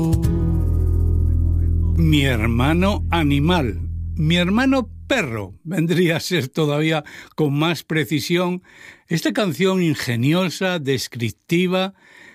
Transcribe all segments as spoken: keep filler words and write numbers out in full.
Mi hermano animal, mi hermano perro, vendría a ser todavía con más precisión esta canción ingeniosa, descriptiva,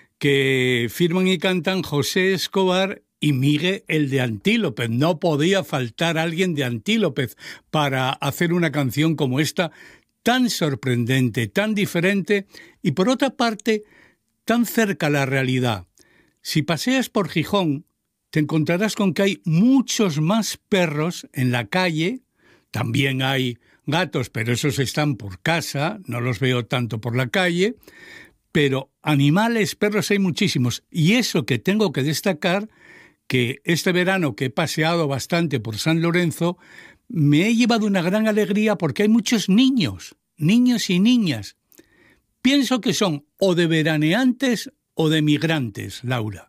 que firman y cantan José Escobar y Miguel el de Antílopez. No podía faltar alguien de Antílopez para hacer una canción como esta, tan sorprendente, tan diferente y por otra parte tan cerca a la realidad. Si paseas por Gijón, te encontrarás con que hay muchos más perros en la calle. También hay gatos, pero esos están por casa, no los veo tanto por la calle. Pero animales, perros hay muchísimos. Y eso que tengo que destacar, que este verano que he paseado bastante por San Lorenzo, me he llevado una gran alegría porque hay muchos niños, niños y niñas. Pienso que son o de veraneantes o de migrantes, Laura.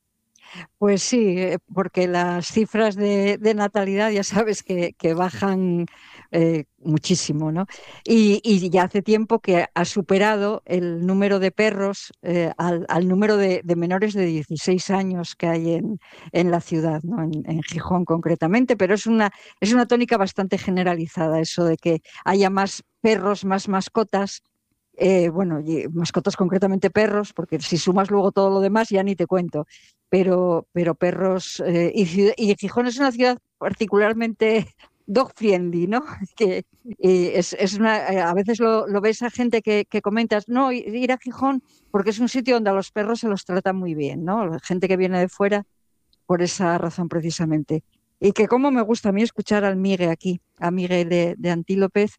Pues sí, porque las cifras de, de natalidad ya sabes que, que bajan eh, muchísimo, ¿no? Y, y ya hace tiempo que ha superado el número de perros eh, al, al número de, de menores de dieciséis años que hay en, en la ciudad, ¿no? En, en Gijón concretamente, pero es una, es una tónica bastante generalizada eso de que haya más perros, más mascotas. Eh, bueno, y mascotas concretamente perros, porque si sumas luego todo lo demás ya ni te cuento. Pero, pero perros, eh, y, y Gijón es una ciudad particularmente dog friendly, ¿no? Que eh, es, es una, a veces lo, lo ves a gente que, que comentas, no, ir a Gijón porque es un sitio donde a los perros se los trata muy bien, ¿no? La gente que viene de fuera por esa razón precisamente. Y que como me gusta a mí escuchar al Miguel aquí, a Miguel de, de Antílopez,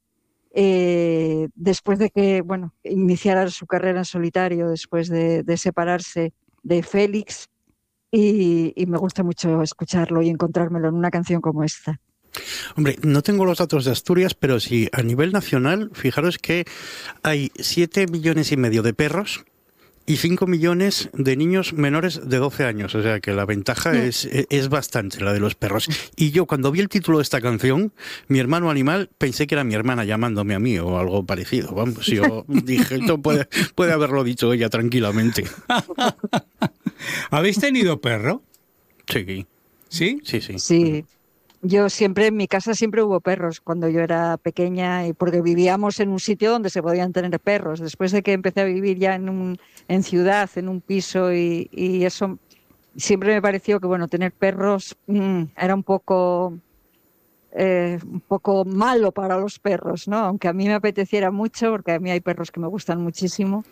eh, después de que, bueno, iniciara su carrera en solitario, después de, de separarse de Félix. Y, y me gusta mucho escucharlo y encontrármelo en una canción como esta. Hombre, no tengo los datos de Asturias, pero sí, a nivel nacional, fijaros que hay siete millones y medio de perros y cinco millones de niños menores de doce años. O sea que la ventaja mm. es, es bastante, la de los perros. Y yo, cuando vi el título de esta canción, Mi hermano animal, pensé que era mi hermana llamándome a mí o algo parecido. Vamos, yo dije, esto puede, puede haberlo dicho ella tranquilamente. ¿Habéis tenido perro? Sí. ¿Sí? Sí, sí. Sí. Yo siempre, en mi casa siempre hubo perros cuando yo era pequeña, y porque vivíamos en un sitio donde se podían tener perros. Después de que empecé a vivir ya en un, en ciudad, en un piso y, y eso, siempre me pareció que bueno, tener perros mmm, era un poco, eh, un poco malo para los perros, ¿no? Aunque a mí me apeteciera mucho, porque a mí hay perros que me gustan muchísimo.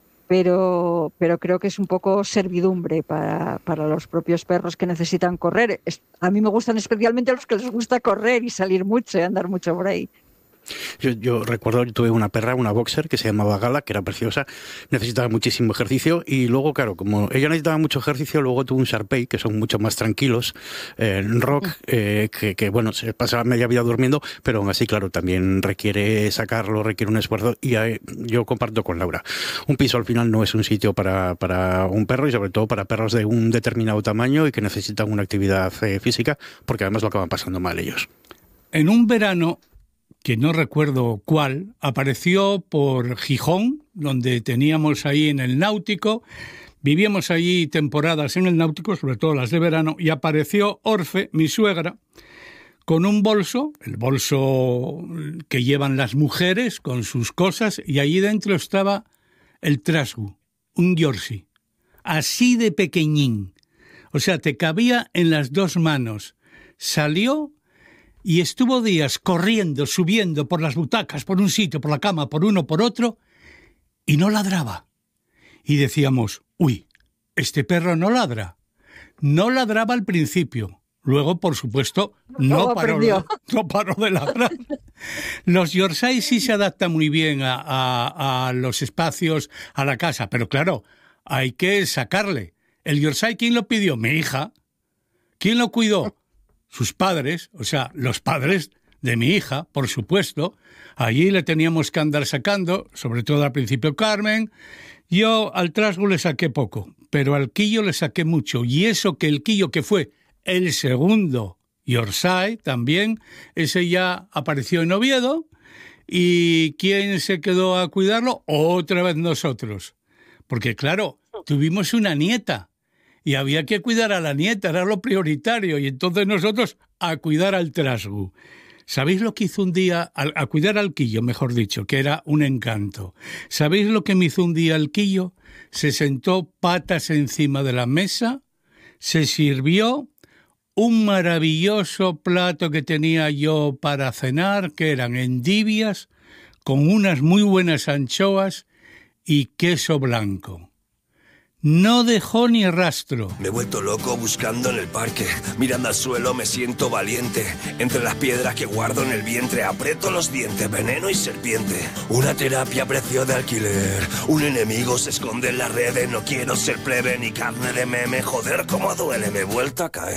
Pero, pero creo que es un poco servidumbre para, para los propios perros que necesitan correr. Es, a mí me gustan especialmente los que les gusta correr y salir mucho y andar mucho por ahí. Yo, yo recuerdo, yo tuve una perra, una boxer, que se llamaba Gala, que era preciosa, necesitaba muchísimo ejercicio, y luego, claro, como ella necesitaba mucho ejercicio, luego tuve un Shar-Pei, que son mucho más tranquilos, eh, rock, eh, que, que, bueno, se pasaba media vida durmiendo, pero aún así, claro, también requiere sacarlo, requiere un esfuerzo, y eh, yo comparto con Laura. Un piso al final no es un sitio para, para un perro, y sobre todo para perros de un determinado tamaño y que necesitan una actividad eh, física, porque además lo acaban pasando mal ellos. En un verano, que no recuerdo cuál, apareció por Gijón, donde teníamos ahí en el Náutico, vivíamos allí temporadas en el Náutico, sobre todo las de verano, y apareció Orfe, mi suegra, con un bolso, el bolso que llevan las mujeres con sus cosas, y allí dentro estaba el Trasgu, un Yorkshire, así de pequeñín, o sea, te cabía en las dos manos. Salió y estuvo días corriendo, subiendo por las butacas, por un sitio, por la cama, por uno, por otro, y no ladraba. Y decíamos, uy, este perro no ladra. No ladraba al principio. Luego, por supuesto, no paró, no paró de ladrar. Los Yorkshire sí se adaptan muy bien a, a, a los espacios, a la casa, pero claro, hay que sacarle. El Yorkshire, ¿quién lo pidió? Mi hija. ¿Quién lo cuidó? Sus padres, o sea, los padres de mi hija, por supuesto. Allí le teníamos que andar sacando, sobre todo al principio Carmen. Yo al Trasgu le saqué poco, pero al Quillo le saqué mucho. Y eso que el Quillo, que fue el segundo Yorkshire también, ese ya apareció en Oviedo. ¿Y quién se quedó a cuidarlo? Otra vez nosotros. Porque claro, tuvimos una nieta. y había que cuidar a la nieta, era lo prioritario, y entonces nosotros a cuidar al trasgu. ¿Sabéis lo que hizo un día, a, a cuidar al quillo, mejor dicho, que era un encanto? ¿Sabéis lo que me hizo un día el quillo? Se sentó patas encima de la mesa, se sirvió un maravilloso plato que tenía yo para cenar, que eran endivias, con unas muy buenas anchoas y queso blanco. No dejó ni rastro. Me he vuelto loco buscando en el parque. Mirando al suelo me siento valiente. Entre las piedras que guardo en el vientre aprieto los dientes, veneno y serpiente. Una terapia a precio de alquiler. Un enemigo se esconde en las redes. No quiero ser plebe ni carne de meme. Joder, cómo duele, me he vuelto a caer.